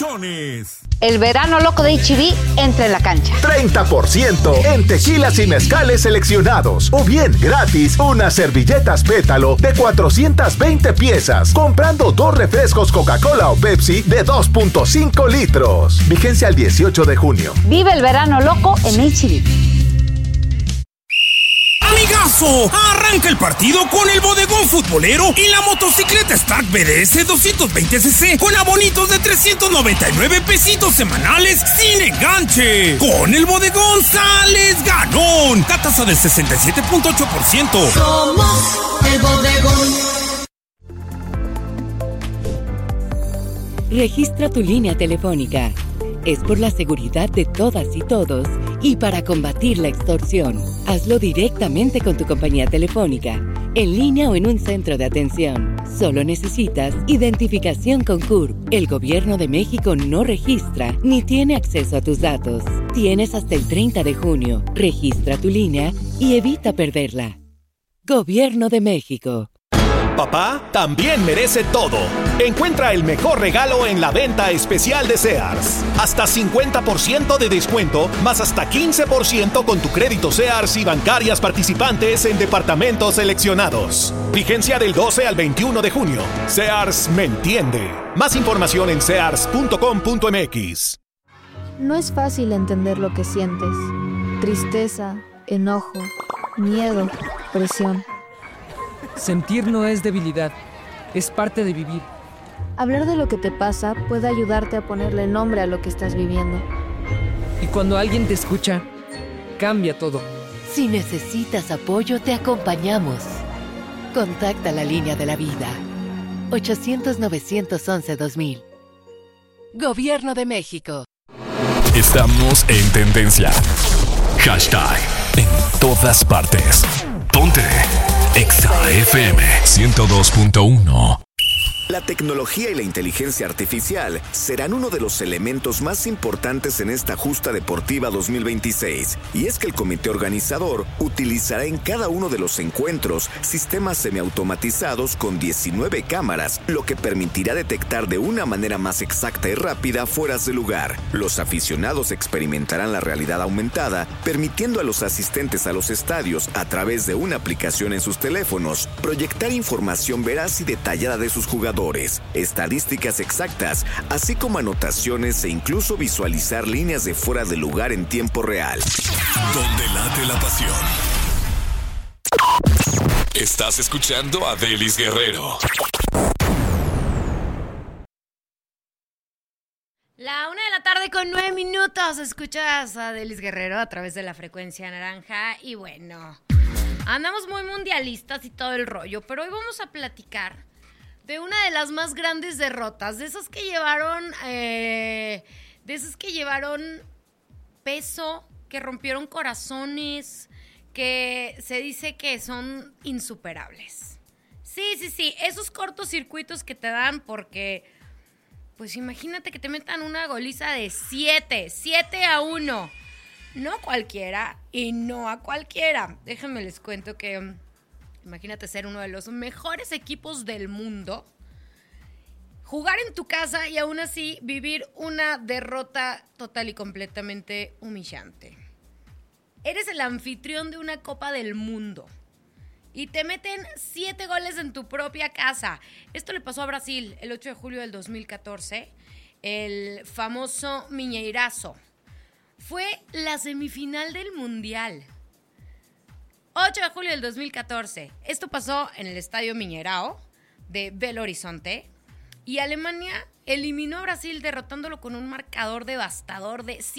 bodegones. El verano loco de H-E-B entra en la cancha. 30% en tequilas y mezcales seleccionados. O bien, gratis, unas servilletas pétalo de 420 piezas. Comprando 2 refrescos Coca-Cola o Pepsi de 2.5 litros. Vigencia al 18 de junio. Vive el verano loco en H-E-B. ¡Amigazo! Arranca el partido con el bodegón futbolero y la motocicleta Stark BDS 220cc con abonitos de 399 pesitos semanales sin enganche. Con el bodegón sales ganón. Tasa del 67.8%. Somos el bodegón. Registra tu línea telefónica. Es por la seguridad de todas y todos y para combatir la extorsión. Hazlo directamente con tu compañía telefónica, en línea o en un centro de atención. Solo necesitas identificación con CURP. El Gobierno de México no registra ni tiene acceso a tus datos. Tienes hasta el 30 de junio. Registra tu línea y evita perderla. Gobierno de México. Papá también merece todo. Encuentra el mejor regalo en la venta especial de Sears. Hasta 50% de descuento, más hasta 15% con tu crédito Sears y bancarias participantes en departamentos seleccionados. Vigencia del 12 al 21 de junio. Sears me entiende. Más información en sears.com.mx. No es fácil entender lo que sientes. Tristeza, enojo, miedo, presión. Sentir no es debilidad, es parte de vivir. Hablar de lo que te pasa puede ayudarte a ponerle nombre a lo que estás viviendo. Y cuando alguien te escucha, cambia todo. Si necesitas apoyo, te acompañamos. Contacta la línea de la vida. 800-911-2000. Gobierno de México. Estamos en tendencia. Hashtag en todas partes. Ponte Exa FM 102.1. La tecnología y la inteligencia artificial serán uno de los elementos más importantes en esta justa deportiva 2026. Y es que el comité organizador utilizará en cada uno de los encuentros sistemas semiautomatizados con 19 cámaras, lo que permitirá detectar de una manera más exacta y rápida fueras de lugar. Los aficionados experimentarán la realidad aumentada, permitiendo a los asistentes a los estadios, a través de una aplicación en sus teléfonos, proyectar información veraz y detallada de sus jugadores, estadísticas exactas, así como anotaciones e incluso visualizar líneas de fuera de lugar en tiempo real. Donde late la pasión. Estás escuchando a Delis Guerrero. La 1:09 PM. Escuchas a Delis Guerrero a través de la frecuencia naranja. Y bueno, andamos muy mundialistas y todo el rollo, pero hoy vamos a platicar de una de las más grandes derrotas, de esas que llevaron peso, que rompieron corazones, que se dice que son insuperables. Sí, esos cortocircuitos que te dan porque, pues imagínate que te metan una goliza de 7-1. No cualquiera y no a cualquiera. Déjenme les cuento que imagínate ser uno de los mejores equipos del mundo, jugar en tu casa y aún así vivir una derrota total y completamente humillante. Eres el anfitrión de una Copa del Mundo y te meten 7 goles en tu propia casa. Esto le pasó a Brasil el 8 de julio del 2014, el famoso Mineirazo. Fue la semifinal del Mundial. 8 de julio del 2014. Esto pasó en el Estadio Mineirao de Belo Horizonte. Y Alemania eliminó a Brasil derrotándolo con un marcador devastador de